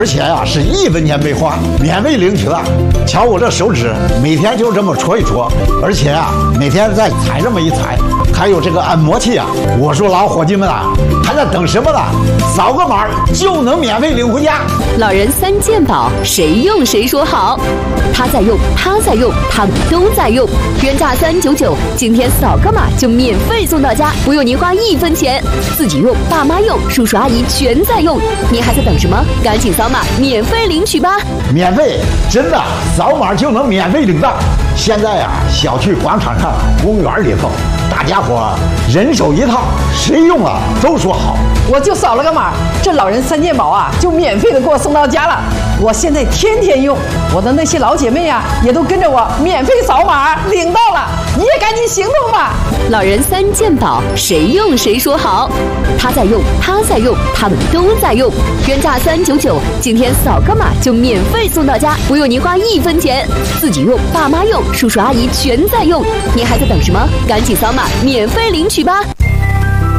而且呀，是1分钱没花，免费领取了。瞧我这手指，每天就这么戳一戳，而且啊，每天再踩这么一踩，还有这个按摩器啊。我说老伙计们啊，还在等什么呢？扫个码就能免费领回家。 老人3件宝，谁用谁说好。他在用，他在用，他们都在用。原价399，今天扫个码就免费送到家，不用您花1分钱。自己用，爸妈用，叔叔阿姨全在用。您还在等什么？赶紧扫码免费领取吧！ 免费，真的，扫码就能免费领到。现在呀，小区广场上、公园里头，大家伙人手一套，谁用了都说好。 我就扫了个码，这老人3件宝啊，就免费的给我送到家了。我现在天天用，我的那些老姐妹啊，也都跟着我免费扫码领到了。你也赶紧行动吧！ 老人3件宝，谁用谁说好。他在用，他在用，他们都在用。原价399，今天扫个码就免费送到家，不用您花1分钱。自己用，爸妈用，叔叔阿姨全在用。您还在等什么？赶紧扫码免费领取吧！